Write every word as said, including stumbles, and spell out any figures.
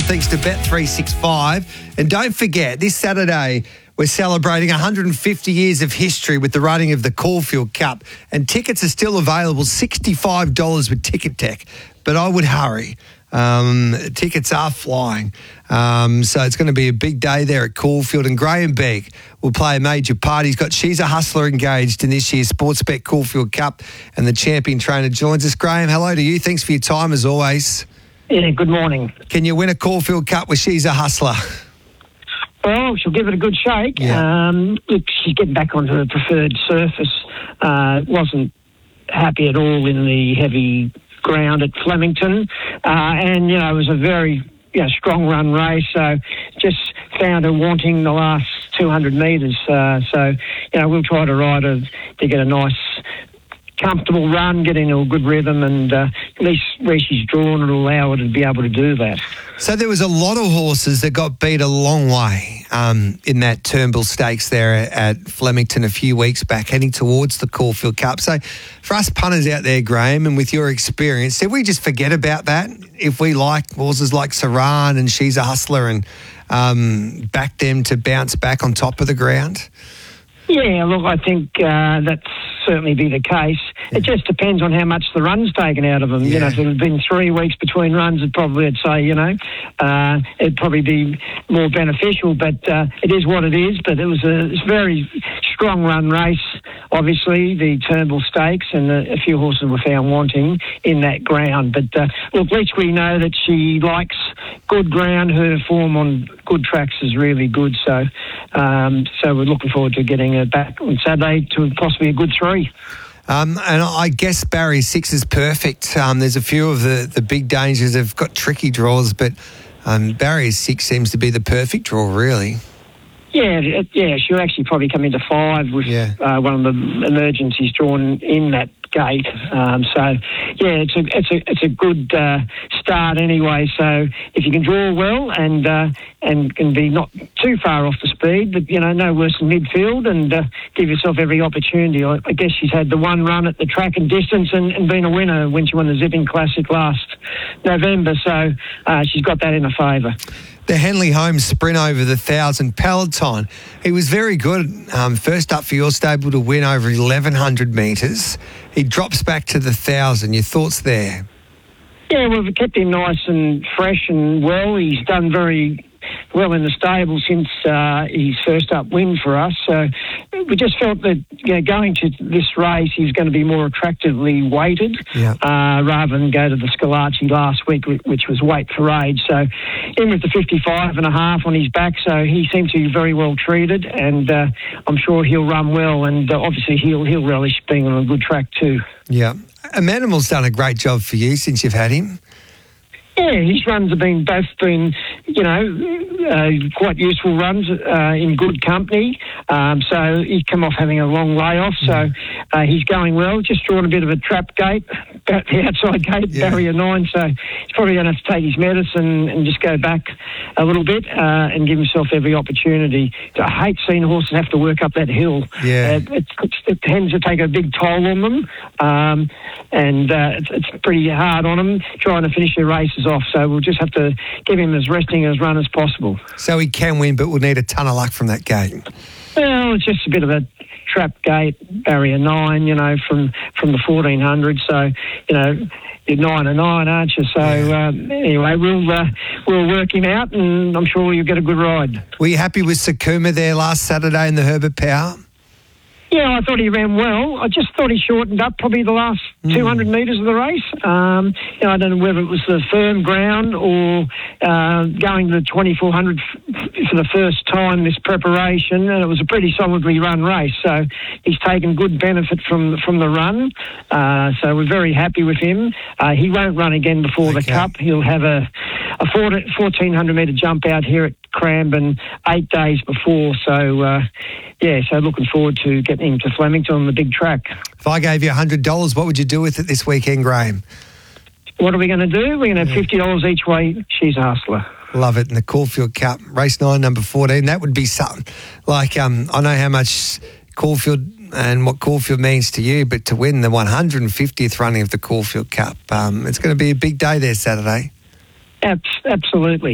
thanks to Bet three sixty-five. And don't forget, this Saturday, we're celebrating one hundred fifty years of history with the running of the Caulfield Cup. And tickets are still available, sixty-five dollars with Ticket Tech. But I would hurry. Um, tickets are flying. Um, so it's going to be a big day there at Caulfield. And Graham Begg will play a major part. He's got She's a Hustler engaged in this year's Sportsbet Caulfield Cup. And the champion trainer joins us. Graham, hello to you. Thanks for your time as always. Yeah, good morning. Can you win a Caulfield Cup with She's a Hustler? Well, she'll give it a good shake. Yeah. Um, look, she's getting back onto her preferred surface. Uh, wasn't happy at all in the heavy ground at Flemington. Uh, and, you know, it was a very you know, strong run race. So just found her wanting the last two hundred metres. Uh, so, you know, we'll try to ride her to get a nice comfortable run, get into a good rhythm, and uh, at least where she's drawn, it'll allow her to be able to do that. So there was a lot of horses that got beat a long way um, in that Turnbull Stakes there at Flemington a few weeks back, heading towards the Caulfield Cup. So for us punters out there, Graham, and with your experience, did we just forget about that if we like horses like Saran and She's a Hustler and um, back them to bounce back on top of the ground? Yeah, look, I think uh, that's certainly be the case. It just depends on how much the run's taken out of them. Yeah. You know, if it had been three weeks between runs, it'd probably, I'd say, you know, uh, it'd probably be more beneficial, but uh, it is what it is. But it was a very strong run race, obviously, the Turnbull Stakes, and a, a few horses were found wanting in that ground. But uh, look, at least we know that she likes good ground. Her form on good tracks is really good. So, um, so we're looking forward to getting her back on Saturday to possibly a good three. Um, and I guess Barry Six is perfect. Um, there's a few of the, the big dangers have got tricky draws, but um, Barry Six seems to be the perfect draw, really. Yeah, it, yeah, she'll actually probably come into five with Yeah. uh, one of the emergencies drawn in that gate. Um, so, yeah, it's a it's a it's a good uh, start anyway. So if you can draw well and uh, and can be not too far off the speed, but you know, no worse than midfield, and uh, give yourself every opportunity. I, I guess she's had the one run at the track and distance and, and been a winner when she won the Zipping Classic last November. So uh, she's got that in her favour. The Henley Holmes sprint over the one thousand Peloton. He was very good. Um, first up for your stable to win over eleven hundred metres. He drops back to the one thousand. Your thoughts there? Yeah, well, we've kept him nice and fresh and well. He's done very well in the stable since uh, his first up win for us. So we just felt that you know, going to this race, he's going to be more attractively weighted Yeah. uh, rather than go to the Scalacci last week, which was weight for age. So in with the fifty-five and a half on his back, so he seems to be very well treated, and uh, I'm sure he'll run well, and uh, obviously he'll he'll relish being on a good track too. Yeah. Amanimal's done a great job for you since you've had him. Yeah, his runs have been both been, you know, uh, quite useful runs uh, in good company. Um, so he's come off having a long layoff, so uh, he's going well. Just drawn a bit of a trap gate, about the outside gate, Yeah. barrier nine. So he's probably going to have to take his medicine and just go back a little bit uh, and give himself every opportunity. I hate seeing horses have to work up that hill. Yeah. Uh, it, it tends to take a big toll on them, um, and uh, it's, it's pretty hard on them trying to finish their races off, so we'll just have to give him as resting as run as possible. So he can win, but we'll need a ton of luck from that gate. Well, it's just a bit of a trap gate, barrier nine, you know, from, from the fourteen hundred. So, you know, you're nine and nine, aren't you? So um, anyway, we'll uh, we'll work him out, and I'm sure you'll get a good ride. Were you happy with Sakuma there last Saturday in the Herbert Power? Yeah, I thought he ran well. I just thought he shortened up probably the last mm. two hundred metres of the race. Um, you know, I don't know whether it was the firm ground or uh, going to the twenty-four hundred f- for the first time this preparation, and it was a pretty solidly run race. So he's taken good benefit from from the run. Uh, so we're very happy with him. Uh, he won't run again before okay. the Cup. He'll have a, a fourteen hundred metre jump out here at Cranbourne eight days before. So, uh, yeah, so looking forward to getting him to Flemington on the big track. If I gave you one hundred dollars, what would you do with it this weekend, Graham? What are we going to do? We're going to have yeah. fifty dollars each way. She's a Hustler. Love it. In the Caulfield Cup, race nine, number fourteen. That would be something. Like, um, I know how much Caulfield and what Caulfield means to you, but to win the one hundred fiftieth running of the Caulfield Cup, um, it's going to be a big day there Saturday. Absolutely.